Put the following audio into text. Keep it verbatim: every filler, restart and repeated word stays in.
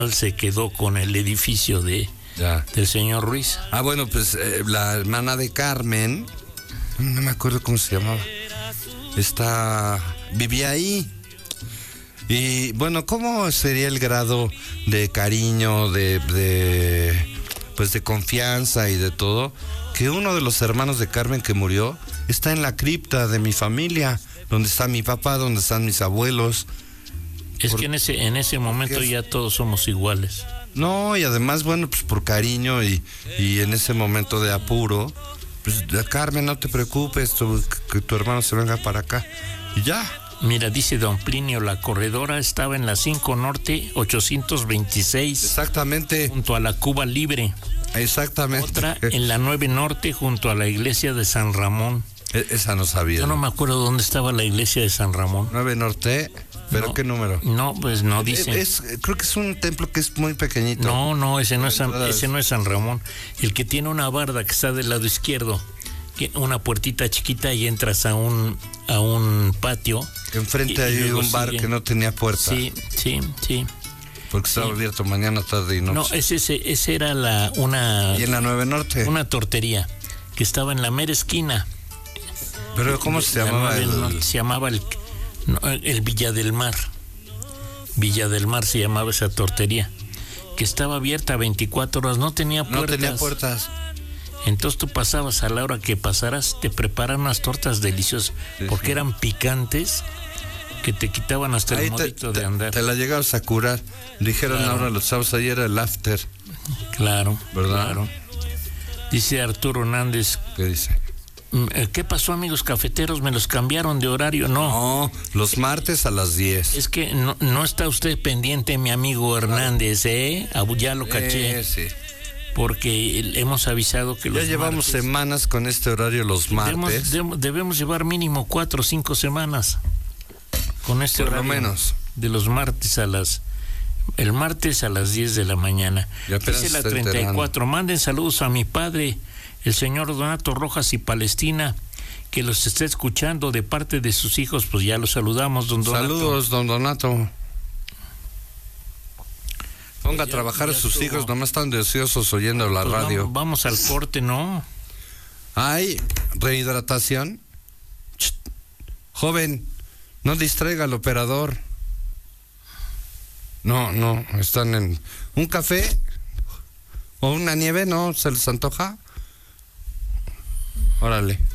se quedó con el edificio de Ya. del señor Ruiz. Ah, bueno, pues eh, la hermana de Carmen, no me acuerdo cómo se llamaba, está, vivía ahí. Y bueno, ¿cómo sería el grado de cariño, de, de, pues de confianza y de todo? Que uno de los hermanos de Carmen que murió está en la cripta de mi familia, donde está mi papá, donde están mis abuelos. Es Por, que en ese en ese momento ya todos somos iguales. No, y además, bueno, pues por cariño y, y en ese momento de apuro, pues Carmen, no te preocupes, tu, que tu hermano se venga para acá. Y ya. Mira, dice don Plinio, la corredora estaba en la cinco Norte ochocientos veintiséis. Exactamente. Junto a la Cuba Libre. Exactamente. Otra en la nueve Norte junto a la iglesia de San Ramón. E- esa no sabía. Yo no me acuerdo dónde estaba la iglesia de San Ramón. nueve Norte, ¿pero no, qué número? No, pues no dice. Es, es, creo que es un templo que es muy pequeñito. No, no, ese no es San, ese no es San Ramón. El que tiene una barda que está del lado izquierdo, una puertita chiquita y entras a un a un patio. Enfrente y, hay y un bar sigue. que no tenía puerta. Sí, sí, sí. Porque estaba sí. abierto mañana, tarde y noche. No, ese, ese, ese era la una. ¿Y en la nueve Norte? Una tortería que estaba en la mera esquina. ¿Pero cómo se llamaba el...? el se llamaba el, no, el Villa del Mar. Villa del Mar se llamaba esa tortería. Que estaba abierta veinticuatro horas, no tenía puertas. No tenía puertas. Entonces tú pasabas a la hora que pasaras, te preparan unas tortas deliciosas, sí, porque sí. eran picantes, que te quitaban hasta Ahí el modito te, de andar. Te la llegabas a curar. Dijeron claro. Ahora los sábados, ayer era el after. Claro, ¿verdad? Claro. Dice Arturo Hernández. ¿Qué dice? ¿Qué pasó, amigos cafeteros? ¿Me los cambiaron de horario? No. No, los martes a las diez. Es que no, no está usted pendiente, mi amigo Hernández, ¿eh? Ya lo caché. Eh, sí. Porque hemos avisado que ya los llevamos martes, semanas con este horario los martes. Debemos, debemos llevar mínimo cuatro o cinco semanas con este Por horario. Por lo menos. De los martes a las... El martes a las diez de la mañana. Dice la treinta y cuatro. Manden saludos a mi padre, el señor Donato Rojas y Palestina, que los está escuchando de parte de sus hijos. Pues ya los saludamos, don Donato. Saludos, don Donato. Ponga pues a ya, trabajar ya a sus estuvo. hijos, nomás están deseosos oyendo la pues radio. Vamos, vamos al corte, ¿no? ¿Hay rehidratación? Ch, joven, no distraiga al operador. No, no, están en... ¿Un café? ¿O una nieve? ¿No? ¿Se les antoja? Órale.